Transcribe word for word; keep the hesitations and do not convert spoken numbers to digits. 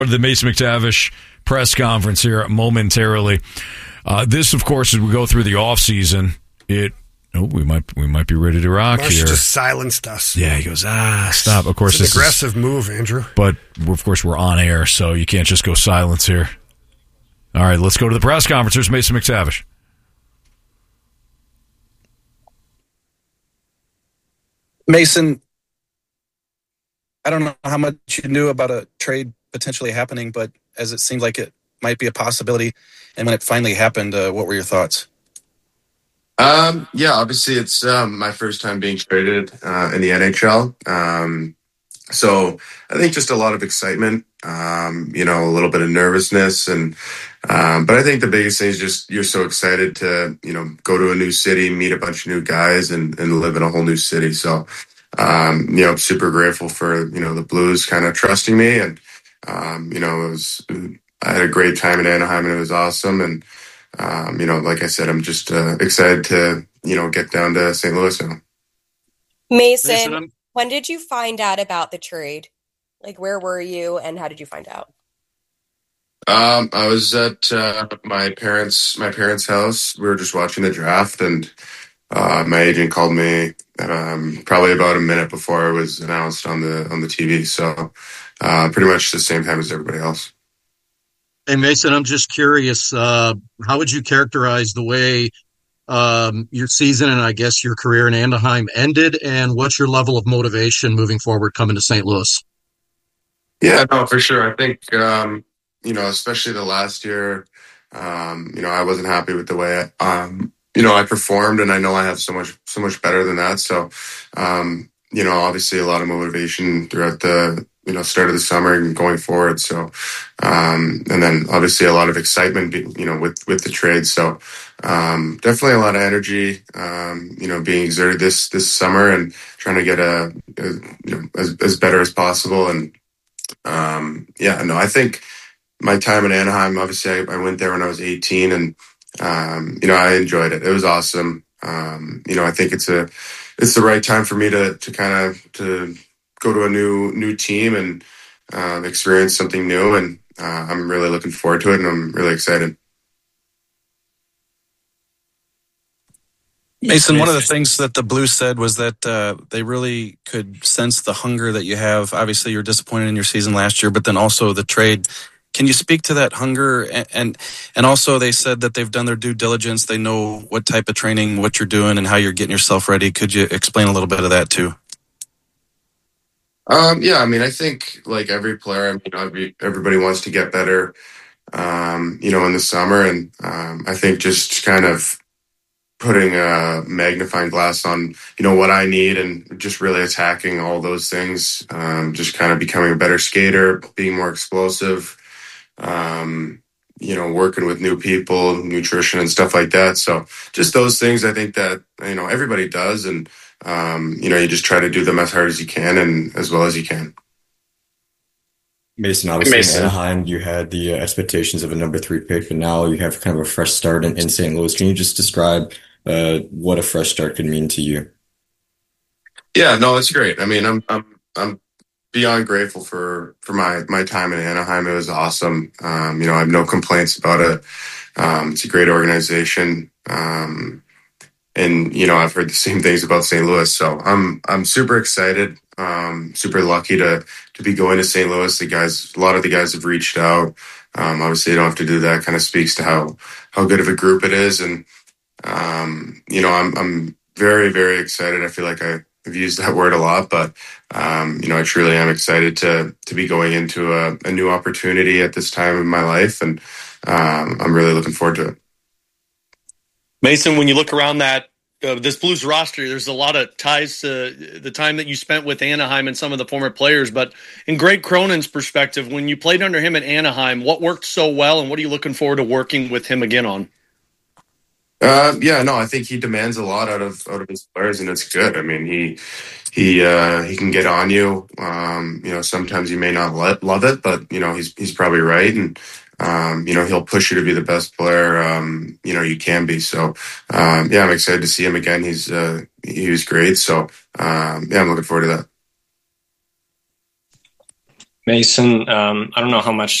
The Mason McTavish press conference here momentarily. Uh, this, of course, as we go through the offseason, it oh we might we might be ready to rock Marsh here. Just silenced us. Yeah, he goes ah stop. Of course, it's an this aggressive is, move, Andrew. But of course, we're on air, so you can't just go silence here. All right, let's go to the press conference. Here's Mason McTavish. Mason, I don't know how much you knew about a trade potentially happening, but as it seemed like it might be a possibility, and when it finally happened, uh, what were your thoughts? Um, yeah, obviously it's um, my first time being traded uh, in the N H L. Um, so I think just a lot of excitement, um, you know, a little bit of nervousness. and um, But I think the biggest thing is just you're so excited to, you know, go to a new city, meet a bunch of new guys and, and live in a whole new city. So, um, you know, I'm super grateful for, you know, the Blues kind of trusting me. And, um, you know, it was, I had a great time in Anaheim and it was awesome. And, Um, you know, like I said, I'm just uh, excited to, you know, get down to Saint Louis now. Mason, Mason when did you find out about the trade? Like, where were you and how did you find out? Um, I was at uh, my parents' my parents' house. We were just watching the draft, and uh, my agent called me um, probably about a minute before it was announced on the on the T V. So, uh, pretty much the same time as everybody else. Hey, Mason, I'm just curious, uh, how would you characterize the way um, your season and I guess your career in Anaheim ended, and what's your level of motivation moving forward coming to Saint Louis? Yeah, no, for sure. I think, um, you know, especially the last year, um, you know, I wasn't happy with the way, um, you know, I performed, and I know I have so much, so much better than that. So, um, you know, obviously a lot of motivation throughout the, you know, start of the summer and going forward. So, um, and then obviously a lot of excitement, you know, with, with the trade. So, um, definitely a lot of energy, um, you know, being exerted this, this summer and trying to get a, a you know, as, as better as possible. And, um, yeah, no, I think my time in Anaheim, obviously I, I went there when I was eighteen and, um, you know, I enjoyed it. It was awesome. Um, you know, I think it's a, it's the right time for me to, to kind of, to go to a new, new team and, uh, experience something new. And, uh, I'm really looking forward to it and I'm really excited. Mason, one of the things that the Blues said was that uh, they really could sense the hunger that you have. Obviously, you're disappointed in your season last year, but then also the trade. Can you speak to that hunger? And, and and also they said that they've done their due diligence. They know what type of training, what you're doing, and how you're getting yourself ready. Could you explain a little bit of that too? Um, yeah, I mean, I think like every player, I mean, every, everybody wants to get better, um, you know, in the summer. And um, I think just kind of putting a magnifying glass on, you know, what I need and just really attacking all those things, um, just kind of becoming a better skater, being more explosive, um, you know, working with new people, nutrition and stuff like that. So just those things I think that, you know, everybody does. And, um, you know, you just try to do them as hard as you can and as well as you can. Mason, obviously Mason. in Anaheim, you had the uh, expectations of a number three pick, but now you have kind of a fresh start in, in Saint Louis. Can you just describe uh, what a fresh start could mean to you? Yeah, no, it's great. I mean, I'm I'm I'm beyond grateful for for my my time in Anaheim. It was awesome. Um, you know, I have no complaints about it. Um, it's a great organization. Um, and you know, I've heard the same things about Saint Louis. So I'm I'm super excited. Um, super lucky to to be going to Saint Louis. The guys, a lot of the guys have reached out. Um, obviously, you don't have to do that. Kind of speaks to how how good of a group it is. And um, you know, I'm I'm very very excited. I feel like I. I've used that word a lot, but um, you know, I truly am excited to to be going into a, a new opportunity at this time in my life, and um, I'm really looking forward to it. Mason, when you look around that uh, this Blues roster, there's a lot of ties to the time that you spent with Anaheim and some of the former players. But in Greg Cronin's perspective, when you played under him at Anaheim, what worked so well, and what are you looking forward to working with him again on? Uh, yeah, no, I think he demands a lot out of out of his players, and it's good. I mean, he he uh, he can get on you. Um, you know, sometimes you may not let, love it, but you know he's he's probably right, and um, you know he'll push you to be the best player um, you know you can be. So um, yeah, I'm excited to see him again. He's uh, he was great. So um, yeah, I'm looking forward to that. Mason, um, I don't know how much